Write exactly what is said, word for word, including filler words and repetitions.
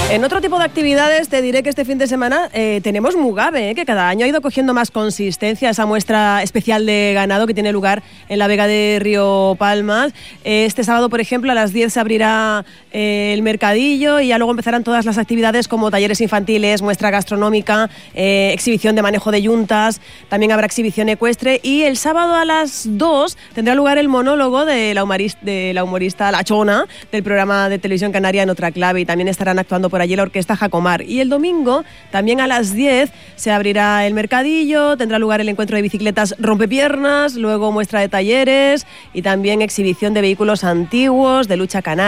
En otro tipo de actividades te diré que este fin de semana eh, tenemos Mugabe, eh, que cada año ha ido cogiendo más consistencia, esa muestra especial de ganado que tiene lugar en la Vega de Río Palmas. Eh, este sábado, por ejemplo, a las diez se abrirá eh, el mercadillo y ya luego empezarán todas las actividades como talleres infantiles, muestra gastronómica, eh, exhibición de manejo de yuntas, también habrá exhibición ecuestre y el sábado a las dos tendrá lugar el monólogo de la humorista, de la humorista La Chona del programa de televisión canaria En Otra Clave, y también estarán actuando por allí la orquesta Jacomar. Y el domingo, también a las diez, se abrirá el mercadillo, tendrá lugar el encuentro de bicicletas Rompepiernas, luego muestra de talleres y también exhibición de vehículos antiguos, de lucha canaria.